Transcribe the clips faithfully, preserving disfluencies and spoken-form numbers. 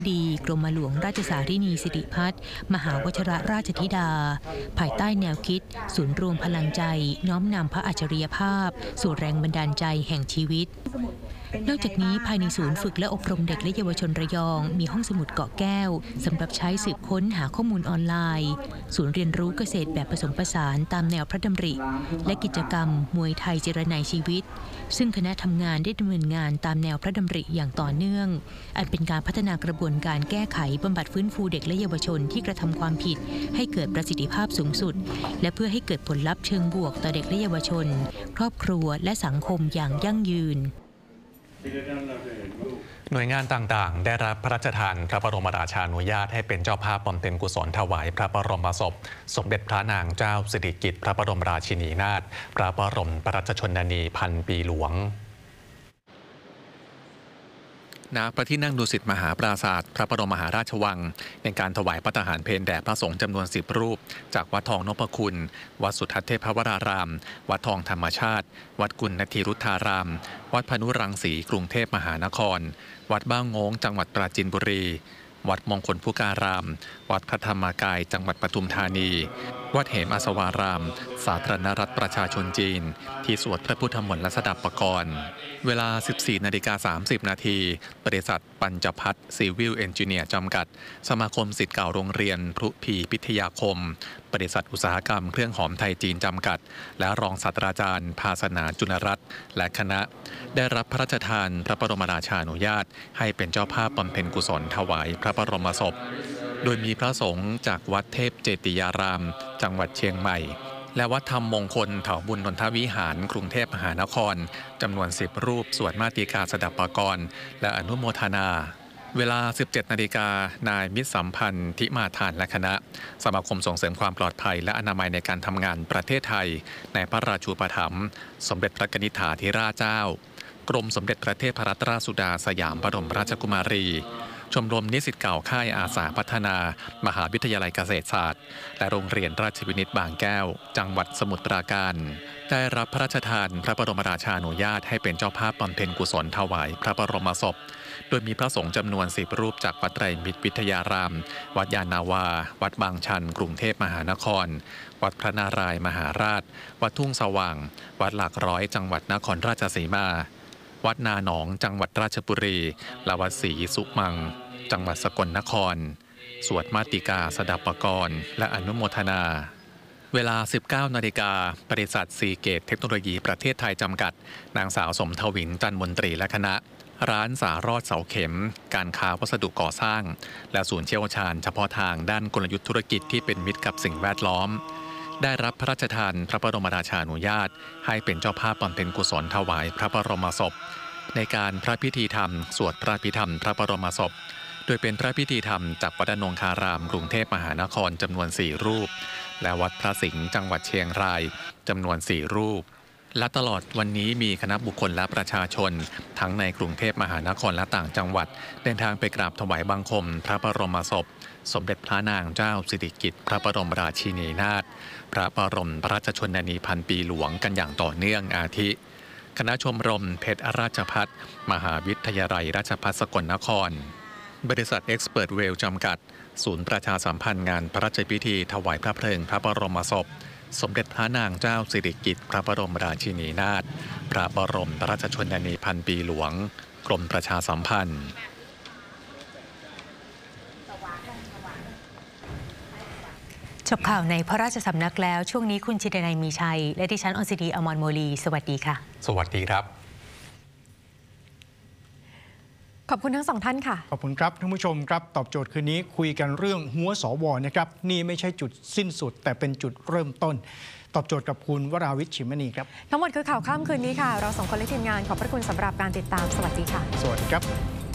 ดีกรมหลวงราชสารินีสิริพัฒน์มหาวชิรราชธิดาภายใต้แนวคิดศูนย์รวมพลังใจน้อมนำพระอัจฉริยภาพสู่แรงบันดาลใจแห่งชีวิตนอกจากนี้ภายในศูนย์ฝึกและอบรมเด็กและเยาวชนระยองมีห้องสมุดเกาะแก้วสำหรับใช้สืบค้นหาข้อมูลออนไลน์ศูนย์เรียนรู้เกษตรแบบผสมผสานตามแนวพระดำริและกิจกรรมมวยไทยเจรไนชีวิตซึ่งคณะทำงานได้ดำเนินงานตามแนวพระดำริอย่างต่อเนื่องอันเป็นการพัฒนากระบวนการแก้ไขบำบัดฟื้นฟูเด็กและเยาวชนที่กระทำความผิดให้เกิดประสิทธิภาพสูงสุดและเพื่อให้เกิดผลลัพธ์เชิงบวกต่อเด็กและเยาวชนครอบครัวและสังคมอย่างยั่งยืนหน่วยงานต่างๆได้รับพระราชทานพระบรมราชานุญาตให้เป็นเจ้าภาพบำเพ็ญกุศลถวายพระบรมศพสมเด็จพระนางเจ้าสิริกิติ์พระบรมราชินีนาถพระบรมราชชนนีพันปีหลวงณพระที่นั่งดุสิตมหาปราสาทพระบรมมหาราชวังเป็นการถวายภัตตาหารเพลแด่พระสงฆ์จำนวนสิบรูปจากวัดทองนพคุณวัดสุทัศน์เทพวรารามวัดทองธรรมชาติวัดกุณฑีรุทธารามวัดพนุรังสีกรุงเทพมหานครวัดบ้างโงงจังหวัดปราจีนบุรีวัดมงคลพุการามวัดพระธรรมกายจังหวัดปทุมธานีวัดเหมอาสวารามสาธารณรัฐประชาชนจีนที่สวดพระพุทธมนต์และสดับปกรณ์เวลา สิบสี่นาฬิกาสามสิบนาทีบริษัทปัญจพัฒน์ซีวิลเอนจิเนียร์จำกัดสมาคมศิษย์เก่าโรงเรียนพรุพีพิทยาคมบริษัทอุตสาหกรรมเครื่องหอมไทยจีนจำกัดและรองศาสตราจารย์ภาสนาจุลรัตน์และคณะได้รับพระราชทานพระบรมราชานุญาตให้เป็นเจ้าภาพบำเพ็ญกุศลถวายพระบรมศพโดยมีพระสงฆ์จากวัดเทพเจติยารามจังหวัดเชียงใหม่และวัดธรรมมงคลเถาบุญนนทวิหารกรุงเทพมหานครจำนวนสิบรูปสวดมาติกาสดับปกรณ์และอนุโมทนาเวลา สิบเจ็ดนาฬิกานายมิตรสัมพันธ์ทิมาทานและคณะสมาคมส่งเสริมความปลอดภัยและอนามัยในการทำงานประเทศไทยในพระราชูปถัมภ์สมเด็จพระกนิษฐาธิราชเจ้ากรมสมเด็จพระเทพรัตนราชสุดาสยามบรมราชกุมารีชมรมนิสิตเก่าค่ายอาสาพัฒนามหาวิทยาลัยเกษตรศาสตร์และโรงเรียนราชวินิตบางแก้วจังหวัดสมุทรปราการได้รับพระราชทานพระบรมราชานุญาตให้เป็นเจ้าภาพบำเพ็ญกุศลถวายพระบรมศพโดยมีพระสงฆ์จำนวนสิบรูปจากวัดไตรมิตรวิทยารามวัดยานนาวาวัดบางชันกรุงเทพมหานครวัดพระนารายมหาราชวัดทุ่งสว่างวัดหลักร้อยจังหวัดนครราชสีมาวัดนาหนองจังหวัดราชบุรีและวัดศรีสุมังจังหวัดสกลนครสวดมาติกาสดับปกรณ์และอนุโมทนาเวลา สิบเก้านาฬิกาบริษัทซีเกตเทคโนโลยีประเทศไทยจำกัดนางสาวสมทวินจันมนตรีและคณะร้านสารอดเสาเข็มการค้าวัสดุก่อสร้างและศูนย์เชี่ยวชาญเฉพาะทางด้านกลยุทธ์ธุรกิจที่เป็นมิตรกับสิ่งแวดล้อมได้รับพระราชทานพระบรมราชานุญาตให้เป็นเจ้าภาพบำเพ็ญกุศลถวายพระบรมศพในการพระพิธีธรรมสวดพระพิธรรมพระบรมศพโดยเป็นพระพิธีธรรมจากวัดอนงคารามกรุงเทพมหานครจำนวนสี่รูปและวัดพระสิงห์จังหวัดเชียงรายจำนวนสี่รูปและตลอดวันนี้มีคณะบุคคลและประชาชนทั้งในกรุงเทพมหานครและต่างจังหวัดเดินทางไปกราบถวายบังคมพระบรมศพสมเด็จพระนางเจ้าสิริกิติ์พระบรมราชินีนาถพระบรมราชชนนีพันปีหลวงกันอย่างต่อเนื่องอาทิคณะชมรมเพชรราชภัฏมหาวิทยาลัยราชภัฏสกลนครบริษัทเอ็กซ์เพิร์ตเวลจำกัดศูนย์ประชาสัมพันธ์งานพระราชพิธีถวายพระเพลิงพระบรมศพสมเด็จพระนางเจ้าสิริกิติ์พระบรมราชินีนาถพระบรมราชชนนีพันปีหลวงกรมประชาสัมพันธ์จบข่าวในพระราชสำนักแล้วช่วงนี้คุณชิดนัยมีชัยและดิฉันอสิดีอมรโมลีสวัสดีค่ะสวัสดีครับขอบคุณทั้งสองท่านค่ะขอบคุณครับท่านผู้ชมครับตอบโจทย์คืนนี้คุยกันเรื่องหัวสวนะครับนี่ไม่ใช่จุดสิ้นสุดแต่เป็นจุดเริ่มต้นตอบโจทย์กับคุณวราวิช ชิมณีครับทั้งหมดคือข่าวค่ำคืนนี้ค่ะเราสองคนและทีมงานขอบพระคุณสำหรับการติดตามสวัสดีค่ะสวัสดีครับ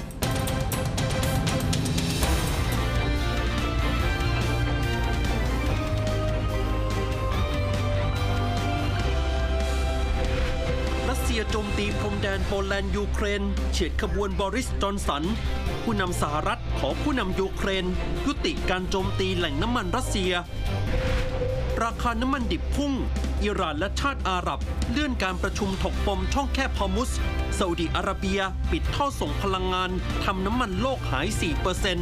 โจมตีพรมแดนโปแลนด์ยูเครนเฉียดขบวนบอริส จอนสันผู้นำสหรัฐขอผู้นำยูเครนยุติการโจมตีแหล่งน้ำมันรัสเซียราคาน้ำมันดิบพุ่งอิหร่านและชาติอาหรับเลื่อนการประชุมถกปมช่องแคบฮอร์มุซซาอุดิอาระเบียปิดท่อส่งพลังงานทำน้ำมันโลกหาย สี่เปอร์เซ็นต์